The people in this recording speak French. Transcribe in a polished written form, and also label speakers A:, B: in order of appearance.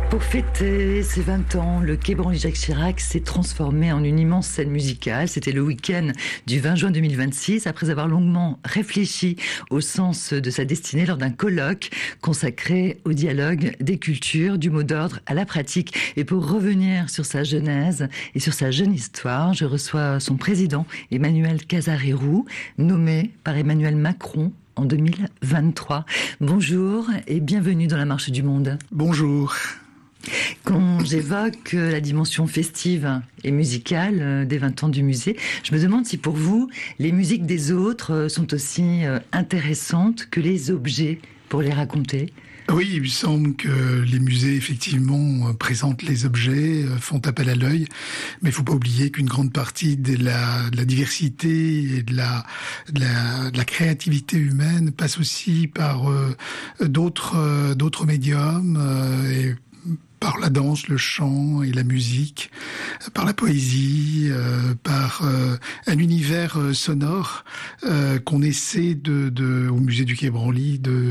A: Pour fêter ses 20 ans, le Quai Branly-Jacques Chirac s'est transformé en une immense scène musicale. C'était le week-end du 20 juin 2026, après avoir longuement réfléchi au sens de sa destinée lors d'un colloque consacré au dialogue des cultures, du mot d'ordre à la pratique. Et pour revenir sur sa genèse et sur sa jeune histoire, je reçois son président, Emmanuel Casarérou, nommé par Emmanuel Macron en 2023. Bonjour et bienvenue dans la Marche du Monde.
B: Bonjour.
A: Quand j'évoque la dimension festive et musicale des 20 ans du musée, je me demande si pour vous, les musiques des autres sont aussi intéressantes que les objets pour les raconter.
B: Oui, il me semble que les musées, effectivement, présentent les objets, font appel à l'œil, mais il ne faut pas oublier qu'une grande partie de la diversité et de la créativité humaine passe aussi par d'autres médiums, et par la danse, le chant et la musique, par la poésie, par un univers sonore qu'on essaie au musée du Quai Branly